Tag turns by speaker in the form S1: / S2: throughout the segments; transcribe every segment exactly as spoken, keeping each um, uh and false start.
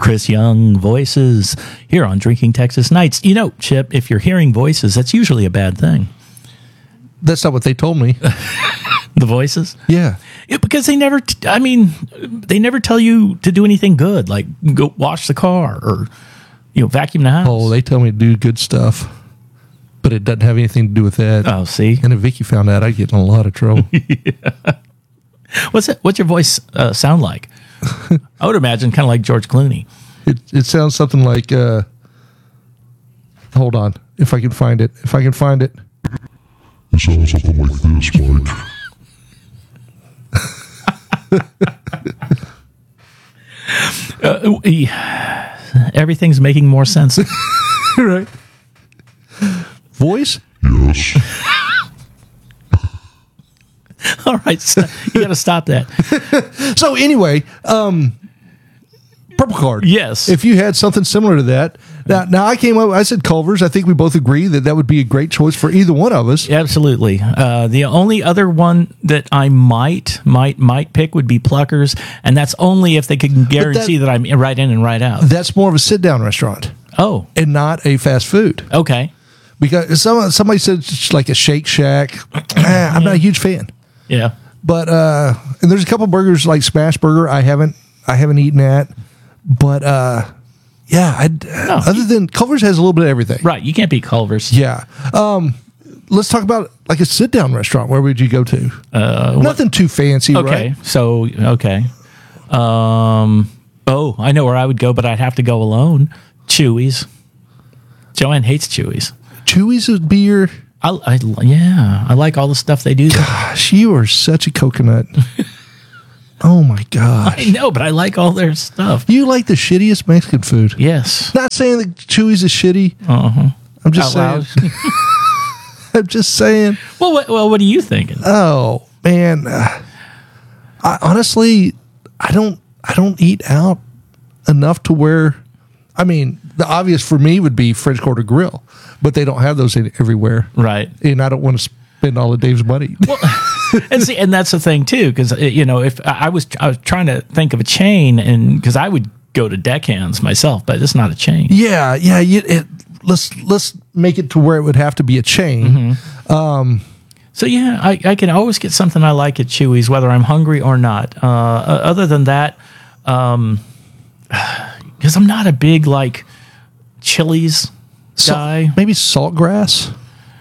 S1: Chris Young, Voices, here on Drinking Texas Nights. You know, Chip, if you're hearing voices, that's usually a bad thing.
S2: That's not what they told me.
S1: The voices?
S2: Yeah.
S1: Yeah, because they never, t- I mean, they never tell you to do anything good, like go wash the car or, you know, vacuum the house.
S2: Oh, they tell me to do good stuff, but it doesn't have anything to do with that.
S1: Oh, see?
S2: And if Vicky found out, I'd get in a lot of trouble.
S1: Yeah. What's it? What's your voice uh, sound like? I would imagine kind of like George Clooney.
S2: It it sounds something like, uh, hold on, if I can find it. If I can find it.
S3: It sounds something like this, Mike.
S1: uh, yeah. Everything's making more sense.
S2: Right. Voice?
S3: Yes.
S1: All right. So you got to stop that.
S2: So anyway, um, Purple Card.
S1: Yes.
S2: If you had something similar to that. Now, now I came up, I said Culver's. I think we both agree that that would be a great choice for either one of us.
S1: Absolutely. Uh, the only other one that I might, might, might pick would be Pluckers. And that's only if they can guarantee that, that I'm right in and right out.
S2: That's more of a sit-down restaurant.
S1: Oh.
S2: And not a fast food.
S1: Okay.
S2: Because some, somebody said it's like a Shake Shack. eh, I'm not a huge fan.
S1: Yeah.
S2: But uh, and there's a couple burgers like Smash Burger I haven't I haven't eaten at. But uh, yeah, I no, other than Culver's has a little bit of everything.
S1: Right, you can't beat Culver's.
S2: Yeah. Um, let's talk about like a sit down restaurant. Where would you go to?
S1: Uh,
S2: Nothing what? too fancy,
S1: okay,
S2: right?
S1: So okay. Um. Oh, I know where I would go, but I'd have to go alone. Chewy's. Joanne hates Chewy's.
S2: Chewy's would be your.
S1: I, I yeah, I like all the stuff they do there.
S2: Gosh, you are such a coconut. Oh my gosh.
S1: I know, but I like all their stuff.
S2: You like the shittiest Mexican food.
S1: Yes.
S2: Not saying that Chewy's is shitty.
S1: Uh-huh.
S2: I'm just
S1: Out
S2: saying. I'm just saying.
S1: Well, what, well, what are you thinking?
S2: Oh, man. Uh, I honestly I don't I don't eat out enough to where I mean, the obvious for me would be French Quarter Grill, but they don't have those in, everywhere.
S1: Right.
S2: And I don't want to spend all of Dave's money.
S1: Well, and see, and that's the thing too, because you know, if I was, I was trying to think of a chain, and because I would go to Deckhands myself, but it's not a chain.
S2: Yeah, yeah. You, it, let's let's make it to where it would have to be a chain.
S1: Mm-hmm. Um, so yeah, I, I can always get something I like at Chewy's, whether I'm hungry or not. Uh, other than that, um, because I'm not a big like Chili's guy.
S2: Salt, maybe Saltgrass.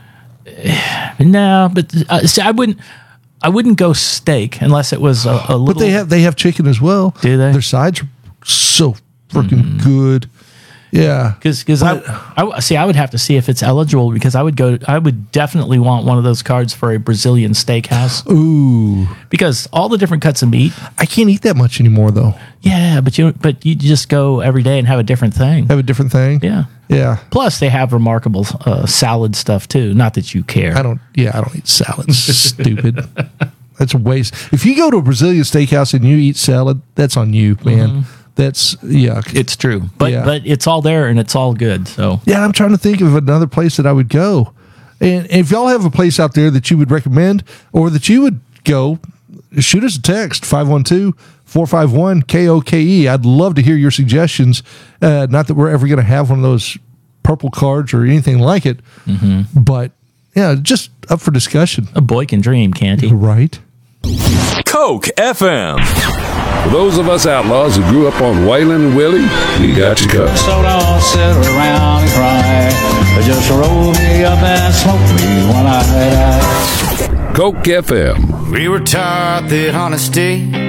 S1: No, but uh, see, I wouldn't. I wouldn't go steak unless it was a, a little.
S2: But they have they have chicken as well.
S1: Do they?
S2: Their sides are so freaking mm. good. Yeah,
S1: because because I, I see I would have to see if it's eligible, because I would go I would definitely want one of those cards for a Brazilian steakhouse.
S2: Ooh,
S1: because all the different cuts of meat.
S2: I can't eat that much anymore though.
S1: Yeah, but you but you just go every day and have a different thing.
S2: Have a different thing.
S1: Yeah,
S2: yeah.
S1: Plus they have remarkable uh, salad stuff too. Not that you care.
S2: I don't. Yeah, I don't eat salads. Stupid. That's a waste. If you go to a Brazilian steakhouse and you eat salad, that's on you, man. Mm-hmm. That's yuck.
S1: It's true, but yeah. but it's all there and it's all good. So
S2: yeah, I'm trying to think of another place that I would go. And if y'all have a place out there that you would recommend or that you would go, shoot us a text five one two, four five one, K O K E. I'd love to hear your suggestions. Uh, not that we're ever going to have one of those purple cards or anything like it, mm-hmm. but yeah, just up for discussion.
S1: A boy can dream, can't he?
S2: Right.
S4: Coke F M.
S5: For those of us outlaws who grew up on Waylon and Willie, we got you covered.
S6: So don't sit around and cry. Just roll me up and smoke me when I die.
S5: Coke F M.
S7: We were taught that honesty